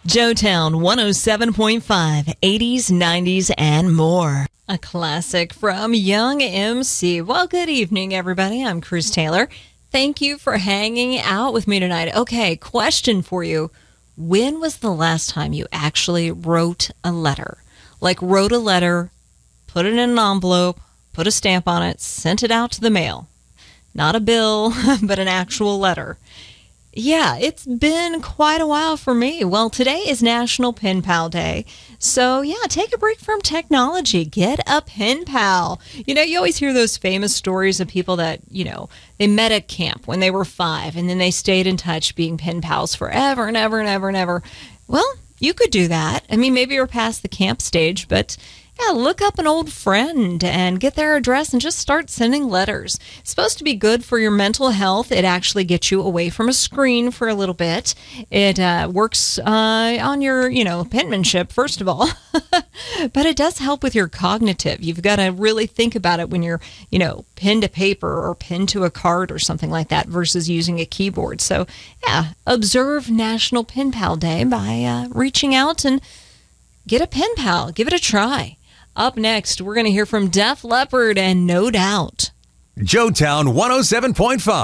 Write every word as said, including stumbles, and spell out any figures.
Joetown one oh seven point five, eighties, nineties, and more. A classic from Young M C. Well, good evening, everybody. I'm Cruz Taylor. Thank you for hanging out with me tonight. Okay, question for you. When was the last time you actually wrote a letter? Like wrote a letter, put it in an envelope, put a stamp on it, sent it out to the mail. Not a bill, but an actual letter. Yeah, it's been quite a while for me. Well, today is National Pen Pal Day. So, yeah, take a break from technology. Get a pen pal. You know, you always hear those famous stories of people that, you know, they met at camp when they were five, and then they stayed in touch being pen pals forever and ever and ever and ever. Well, you could do that. I mean, maybe you're past the camp stage, but yeah, look up an old friend and get their address and just start sending letters. It's supposed to be good for your mental health. It actually gets you away from a screen for a little bit. It uh, works uh, on your, you know, penmanship, first of all. But it does help with your cognitive. You've got to really think about it when you're, you know, pen to paper or pen to a card or something like that versus using a keyboard. So, yeah, observe National Pen Pal Day by uh, reaching out and get a pen pal. Give it a try. Up next, we're going to hear from Def Leppard and No Doubt. Joetown one oh seven point five.